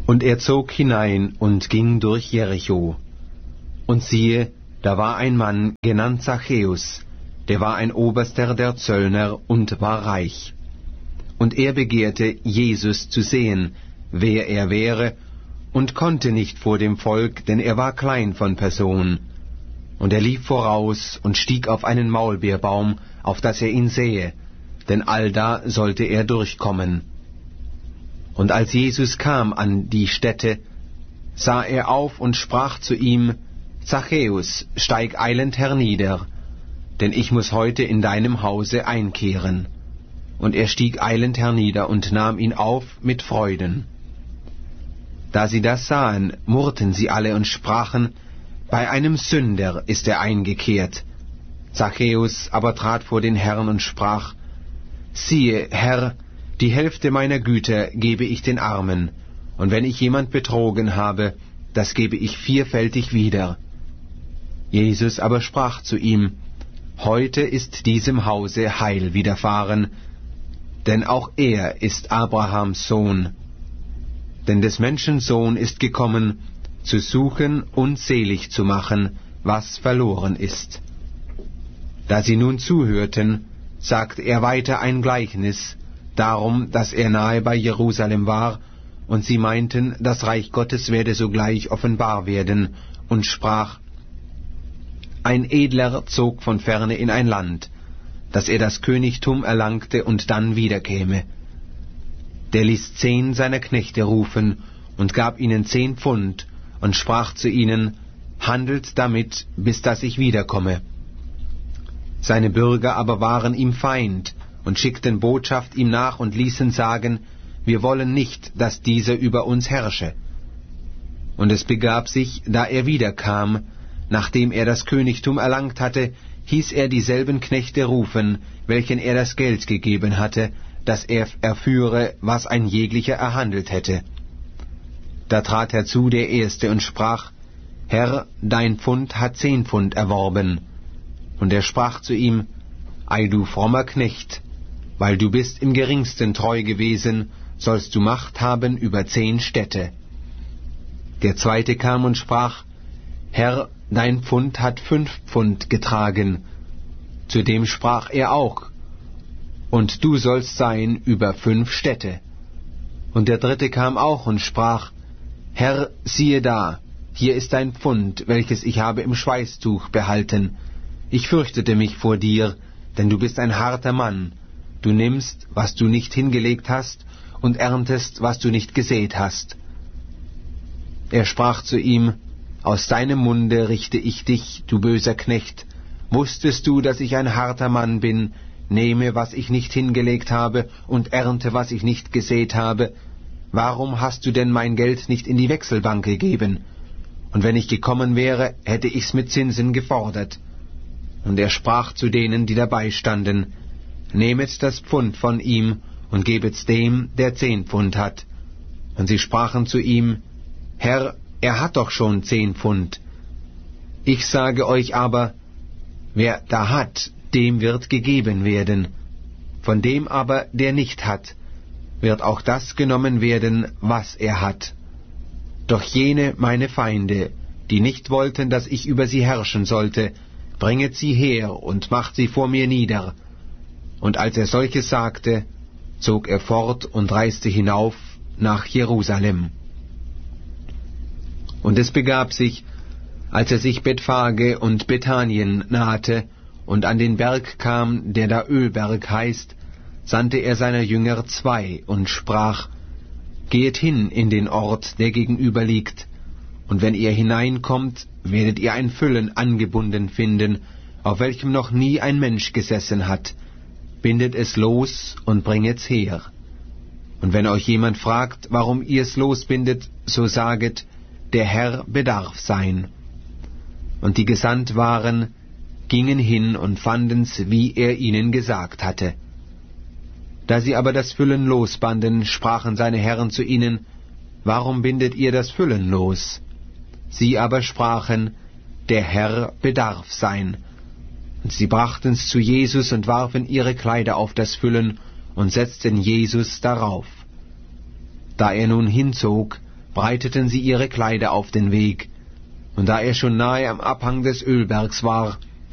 A: Und er zog hinein und ging durch Jericho. Und siehe, da war ein Mann, genannt Zachäus, der war ein Oberster der Zöllner und war reich. Und er begehrte, Jesus zu sehen, wer er wäre, und konnte nicht vor dem Volk, denn er war klein von Person. Und er lief voraus und stieg auf einen Maulbeerbaum, auf dass er ihn sähe, denn allda sollte er durchkommen. Und als Jesus kam an die Stätte, sah er auf und sprach zu ihm, Zachäus, steig eilend hernieder, denn ich muß heute in deinem Hause einkehren. Und er stieg eilend hernieder und nahm ihn auf mit Freuden. Da sie das sahen, murrten sie alle und sprachen, bei einem Sünder ist er eingekehrt. Zachäus aber trat vor den Herrn und sprach, siehe, Herr, die Hälfte meiner Güter gebe ich den Armen, und wenn ich jemand betrogen habe, das gebe ich vierfältig wieder. Jesus aber sprach zu ihm, heute ist diesem Hause Heil widerfahren, denn auch er ist Abrahams Sohn. Denn des Menschen Sohn ist gekommen, zu suchen und selig zu machen, was verloren ist. Da sie nun zuhörten, sagte er weiter ein Gleichnis, darum, dass er nahe bei Jerusalem war, und sie meinten, das Reich Gottes werde sogleich offenbar werden, und sprach, ein Edler zog von ferne in ein Land, dass er das Königtum erlangte und dann wiederkäme. Der ließ zehn seiner Knechte rufen und gab ihnen zehn Pfund und sprach zu ihnen, handelt damit, bis dass ich wiederkomme. Seine Bürger aber waren ihm Feind und schickten Botschaft ihm nach und ließen sagen, wir wollen nicht, dass dieser über uns herrsche. Und es begab sich, da er wiederkam, nachdem er das Königtum erlangt hatte, hieß er dieselben Knechte rufen, welchen er das Geld gegeben hatte, dass er erführe, was ein jeglicher erhandelt hätte. Da trat herzu der Erste und sprach, Herr, dein Pfund hat zehn Pfund erworben. Und er sprach zu ihm, Ei du frommer Knecht, weil du bist im geringsten treu gewesen, sollst du Macht haben über zehn Städte. Der Zweite kam und sprach, Herr, dein Pfund hat fünf Pfund getragen. Zu dem sprach er auch, und du sollst sein über fünf Städte. Und der Dritte kam auch und sprach, Herr, siehe da, hier ist dein Pfund, welches ich habe im Schweißtuch behalten. Ich fürchtete mich vor dir, denn du bist ein harter Mann. Du nimmst, was du nicht hingelegt hast, und erntest, was du nicht gesät hast. Er sprach zu ihm, aus deinem Munde richte ich dich, du böser Knecht. Wusstest du, dass ich ein harter Mann bin, nehme, was ich nicht hingelegt habe, und ernte, was ich nicht gesät habe? Warum hast du denn mein Geld nicht in die Wechselbank gegeben? Und wenn ich gekommen wäre, hätte ich's mit Zinsen gefordert. Und er sprach zu denen, die dabei standen, nehmet das Pfund von ihm und gebet's dem, der zehn Pfund hat. Und sie sprachen zu ihm, Herr, er hat doch schon zehn Pfund. Ich sage euch aber, wer da hat, dem wird gegeben werden. Von dem aber, der nicht hat, wird auch das genommen werden, was er hat. Doch jene meine Feinde, die nicht wollten, dass ich über sie herrschen sollte, bringet sie her und macht sie vor mir nieder. Und als er solches sagte, zog er fort und reiste hinauf nach Jerusalem. Und es begab sich, als er sich Bethphage und Bethanien nahte und an den Berg kam, der da Ölberg heißt, sandte er seiner Jünger zwei und sprach, Gehet hin in den Ort, der gegenüber liegt, und wenn ihr hineinkommt, werdet ihr ein Füllen angebunden finden, auf welchem noch nie ein Mensch gesessen hat. Bindet es los und bringet's her. Und wenn euch jemand fragt, warum ihr es losbindet, so saget, der Herr bedarf sein. Und die gesandt waren, gingen hin und fanden's, wie er ihnen gesagt hatte. Da sie aber das Füllen losbanden, sprachen seine Herren zu ihnen, warum bindet ihr das Füllen los? Sie aber sprachen, der Herr bedarf sein. Und sie brachten's zu Jesus und warfen ihre Kleider auf das Füllen und setzten Jesus darauf. Da er nun hinzog, breiteten sie ihre Kleider auf den Weg, und da er schon nahe am Abhang des Ölbergs war,